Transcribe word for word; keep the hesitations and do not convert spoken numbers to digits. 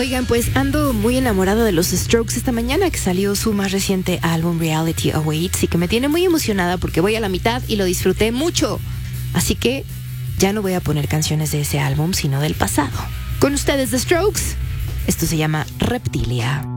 Oigan, pues ando muy enamorada de los Strokes esta mañana, que salió su más reciente álbum Reality Awaits y que me tiene muy emocionada porque voy a la mitad y lo disfruté mucho. Así que ya no voy a poner canciones de ese álbum, sino del pasado. Con ustedes, The Strokes. Esto se llama Reptilia.